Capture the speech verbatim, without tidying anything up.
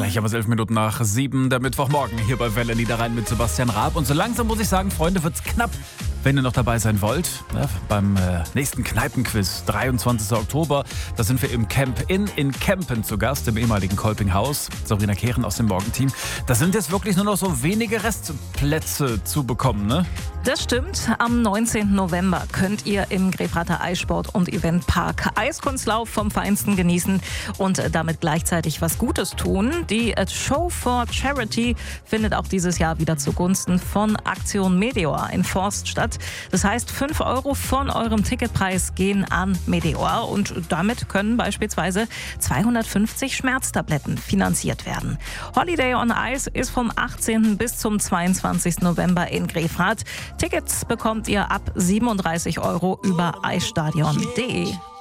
Gleich haben wir es elf Minuten nach sieben, der Mittwochmorgen hier bei Welle Niederrhein mit Sebastian Raab. Und so langsam muss ich sagen, Freunde, wird's knapp, wenn ihr noch dabei sein wollt. Ne, beim äh, nächsten Kneipenquiz, dreiundzwanzigsten Oktober, da sind wir im Camp Inn in Kempen zu Gast, im ehemaligen Kolpinghaus. Sabrina Kehren aus dem Morgenteam. Da sind jetzt wirklich nur noch so wenige Restplätze zu bekommen, ne? Das stimmt. Am neunzehnten November könnt ihr im Grefrater Eissport- und Eventpark Eiskunstlauf vom Feinsten genießen und damit gleichzeitig was Gutes tun. Die Show for Charity findet auch dieses Jahr wieder zugunsten von Aktion Meteor in Forst statt. Das heißt, fünf Euro von eurem Ticketpreis gehen an Meteor und damit können beispielsweise zweihundertfünfzig Schmerztabletten finanziert werden. Holiday on Ice ist vom achtzehnten bis zum zweiundzwanzigsten November in Grefrath. Tickets bekommt ihr ab siebenunddreißig Euro über eisstadion punkt de.